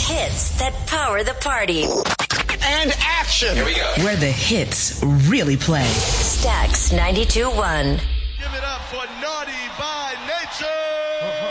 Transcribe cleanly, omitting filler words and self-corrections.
hits that power the party. And action. Here we go. Where the hits really play. Stax 92.1. Give it up for Naughty by Nature.